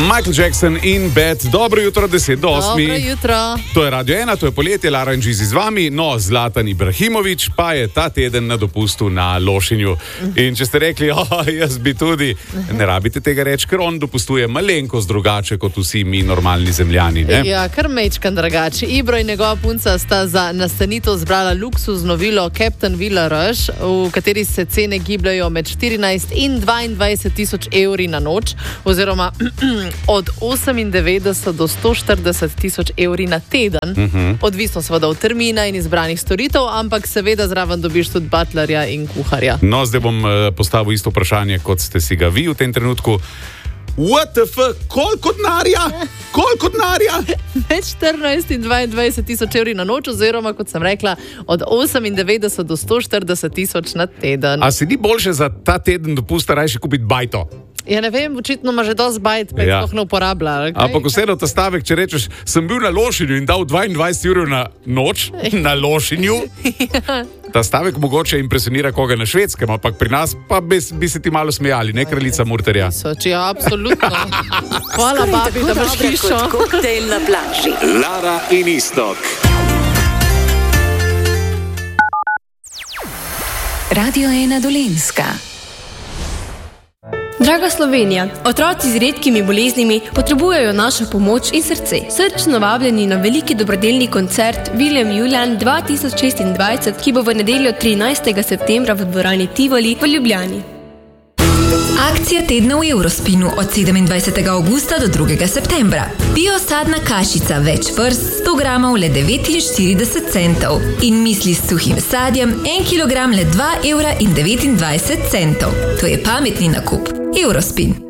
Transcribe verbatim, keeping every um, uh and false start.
Michael Jackson in Bad. Dobro jutro, deset do osmih. Dobro jutro. To je Radio ena, to je poletje, Lara in Žizi z vami. No, Zlatan Ibrahimović pa je ta teden na dopustu na Lošinju. In če ste rekli, oh, jaz bi tudi, ne rabite tega reči, ker on dopustuje malenkost drugače kot vsi mi normalni zemljani. Ne? Ja, kar mečkan drugače. Ibro in njegova punca sta za nastanitev zbrala luksuzno vilo Captain Villa Rush, v kateri se cene gibljajo med štirinajst in dvaindvajset tisoč evri na noč, oziroma od osemindevetdeset do sto štirideset tisoč evri na teden. Uh-huh. Odvisno seveda od termina in izbranih storitev, ampak seveda zraven dobiš tudi butlerja in kuharja. No, zdaj bom uh, postavil isto vprašanje, kot ste si ga vi v tem trenutku. What the fuck? Koliko denarja? Koliko denarja? Med štirinajst in dvaindvajset tisoč evri na noč, oziroma, kot sem rekla, od osemindevetdeset do sto štirideset tisoč na teden. A si ni boljše za ta teden dopusta rajši kupiti bajto? Ja, ne vem, očitno ima že dosti bajt, pa jih Ja. sploh ne uporablja. Okay? Ampak vseeno ta stavek, če rečeš, sem bil na Lošinju in dal dvaindvajset ur na noč na Lošinju, ta stavek mogoče impresionira koga na Švedskem, ampak pri nas pa bi, bi se ti malo smejali, ne, kraljica Murterja? Soči, ja, absolutno. Hvala, babi, da imaš hišo. Koktejl na plaži. Lara in Iztok. Radio ena Dolenjska. Draga Slovenija, otroci z redkimi boleznimi potrebujejo našo pomoč in srce. Srčno vabljeni na veliki dobrodelni koncert William Julian dva tisoč šestindvajset, ki bo v nedeljo trinajstega septembra v dvorani Tivoli v Ljubljani. Akcija tedna v Eurospinu od sedemindvajsetega avgusta do drugega septembra. Biosadna kašica več vrst sto gramov le devetinštirideset centov in misli s suhim sadjem en kilogram le dva evra in devetindvajset centov. To je pametni nakup. Eurospin.